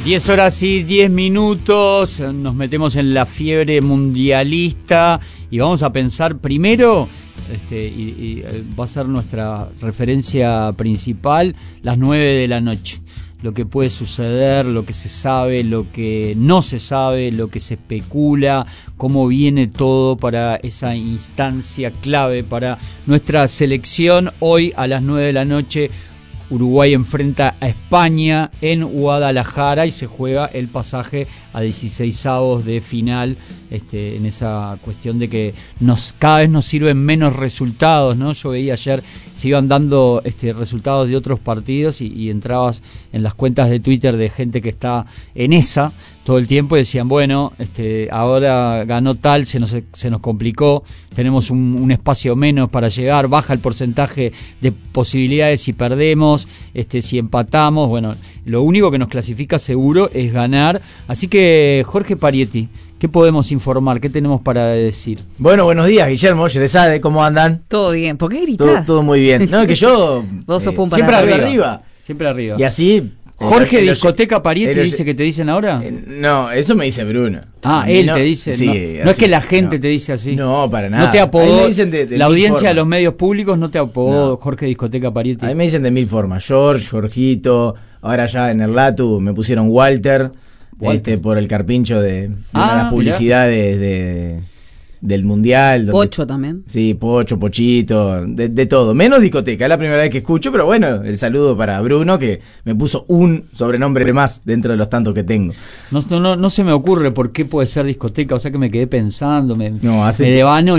10 horas y 10 minutos, nos metemos en la fiebre mundialista y vamos a pensar primero, y va a ser nuestra referencia principal, las 9 de la noche. Lo que puede suceder, lo que se sabe, lo que no se sabe, lo que se especula, cómo viene todo para esa instancia clave para nuestra selección. Hoy a las 9 de la noche Uruguay enfrenta a España en Guadalajara y se juega el pasaje a 16avos de final, en esa cuestión de que cada vez nos sirven menos resultados, ¿no? Yo veía ayer, se iban dando resultados de otros partidos y entrabas en las cuentas de Twitter de gente que está en esa todo el tiempo y decían, bueno, ahora ganó tal, se nos complicó, tenemos un espacio menos para llegar, baja el porcentaje de posibilidades si perdemos, si empatamos, bueno, lo único que nos clasifica seguro es ganar. Así que, Jorge Parietti, ¿qué podemos informar? ¿Qué tenemos para decir? Bueno, buenos días, Guillermo, Yerezade, ¿cómo andan? Todo bien, ¿por qué gritás? Todo muy bien. No, que yo vos sos siempre arriba. Siempre arriba. Y así... Jorge Discoteca Parietti dice que te dicen ahora. No, eso me dice Bruno. Él te dice. Sí, no es que la gente te dice así. No, para nada. No te apodó. De la audiencia formas. De los medios públicos no te apodó Jorge Discoteca Parietti. A mí me dicen de mil formas. George, Jorgito. Ahora ya en el Latu me pusieron Walter. Por el carpincho de una de las publicidades del mundial. Pocho también. Sí, Pocho, Pochito, de todo. Menos Discoteca, es la primera vez que escucho, pero bueno, el saludo para Bruno, que me puso un sobrenombre más dentro de los tantos que tengo. No se me ocurre por qué puede ser Discoteca, o sea que me quedé pensando, me devano